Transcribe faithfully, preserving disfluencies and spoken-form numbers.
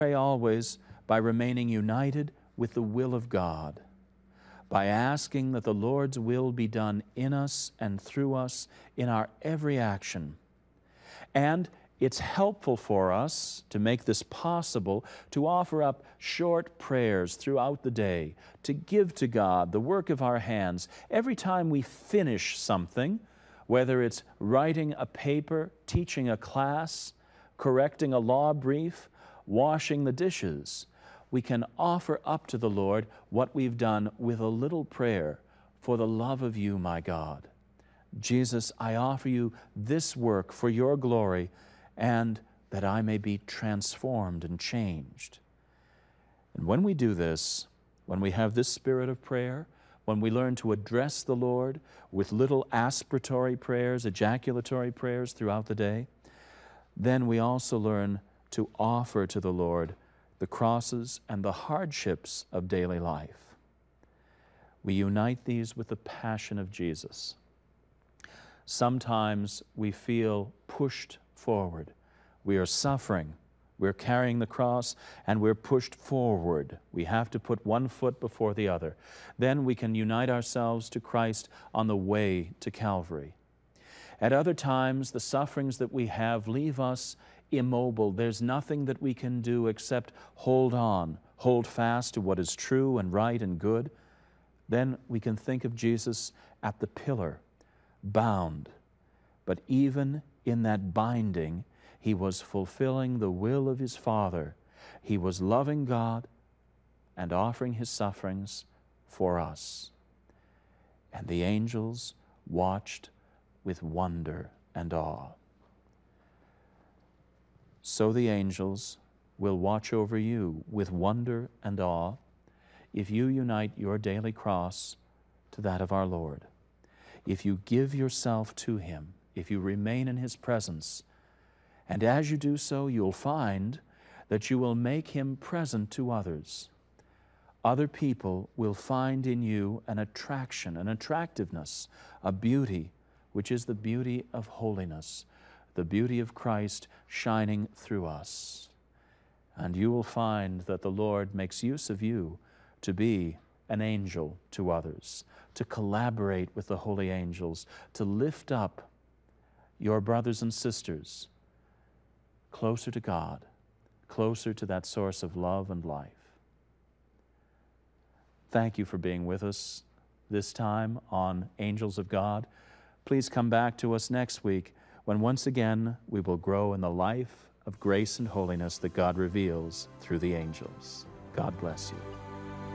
Pray always by remaining united with the will of God, by asking that the Lord's will be done in us and through us in our every action. And it's helpful for us to make this possible to offer up short prayers throughout the day, to give to God the work of our hands. Every time we finish something, whether it's writing a paper, teaching a class, correcting a law brief, washing the dishes, we can offer up to the Lord what we've done with a little prayer. For the love of you, my God. Jesus, I offer you this work for your glory, and that I may be transformed and changed. And when we do this, when we have this spirit of prayer, when we learn to address the Lord with little aspiratory prayers, ejaculatory prayers throughout the day, then we also learn to offer to the Lord the crosses and the hardships of daily life. We unite these with the passion of Jesus. Sometimes we feel pushed forward. We are suffering. We're carrying the cross and we're pushed forward. We have to put one foot before the other. Then we can unite ourselves to Christ on the way to Calvary. At other times, the sufferings that we have leave us immobile. There's nothing that we can do except hold on, hold fast to what is true and right and good. Then we can think of Jesus at the pillar, bound. But even in that binding, he was fulfilling the will of his Father. He was loving God and offering his sufferings for us. And the angels watched with wonder and awe. So the angels will watch over you with wonder and awe if you unite your daily cross to that of our Lord. If you give yourself to him, if you remain in his presence, and as you do so, you'll find that you will make him present to others. Other people will find in you an attraction, an attractiveness, a beauty, which is the beauty of holiness, the beauty of Christ shining through us. And you will find that the Lord makes use of you to be an angel to others, to collaborate with the holy angels, to lift up your brothers and sisters closer to God, closer to that source of love and life. Thank you for being with us this time on Angels of God. Please come back to us next week when once again we will grow in the life of grace and holiness that God reveals through the angels. God bless you.